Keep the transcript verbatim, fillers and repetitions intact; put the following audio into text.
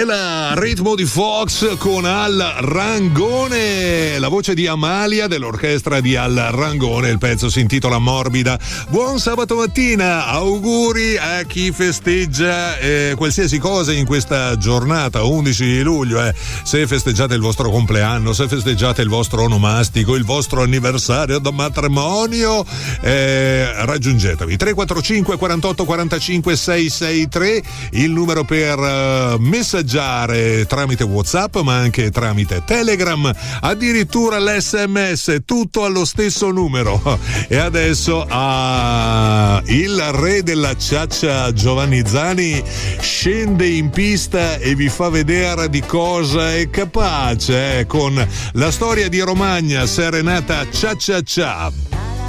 la Ritmo di Fox con Al Rangone, la voce di Amalia dell'orchestra di Al Rangone. Il pezzo si intitola Morbida. Buon sabato mattina, auguri a chi festeggia eh, qualsiasi cosa in questa giornata undici luglio. Eh. Se festeggiate il vostro compleanno, se festeggiate il vostro onomastico, il vostro anniversario da matrimonio, eh, raggiungetemi tre quattro cinque quarantotto quarantacinque sei sei tre, il numero per uh, messaggiare tramite WhatsApp ma anche tramite Telegram, addirittura l'esse emme esse, tutto allo stesso numero. E adesso uh, il re della ciaccia Giovanni Zani scende in pista e vi fa vedere di cosa è capace, eh, con la storia di Romagna, Serenata Cia Cia Cia.